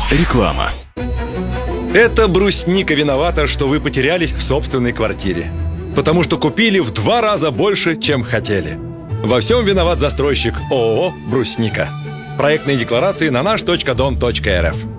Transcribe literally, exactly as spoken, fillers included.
Реклама. Это брусника виновата, что вы потерялись в собственной квартире. Потому что купили в два раза больше, чем хотели. Во всем виноват застройщик ООО «Брусника». Проектные декларации на наш точка дом точка эр эф.